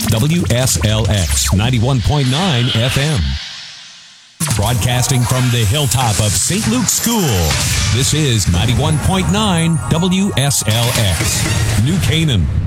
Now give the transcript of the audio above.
WSLX 91.9 FM. Broadcasting from the hilltop of St. Luke's School, this is 91.9 WSLX, New Canaan.